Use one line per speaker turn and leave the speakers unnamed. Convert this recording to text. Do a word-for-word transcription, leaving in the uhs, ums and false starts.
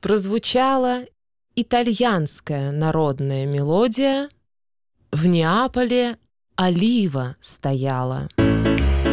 прозвучала итальянская народная мелодия «В Неаполе олива стояла».